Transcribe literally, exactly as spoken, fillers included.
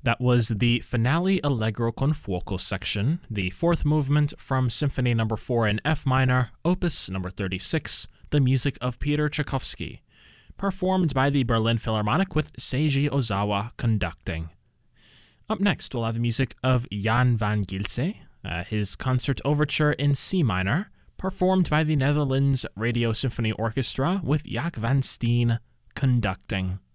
That was the Finale Allegro con Fuoco section, the fourth movement from Symphony number four in F minor, opus number thirty-six, the music of Peter Tchaikovsky, performed by the Berlin Philharmonic with Seiji Ozawa conducting. Up next, we'll have the music of Jan van Gilse, uh, his concert overture in C minor, performed by the Netherlands Radio Symphony Orchestra with Jaak van Steen conducting.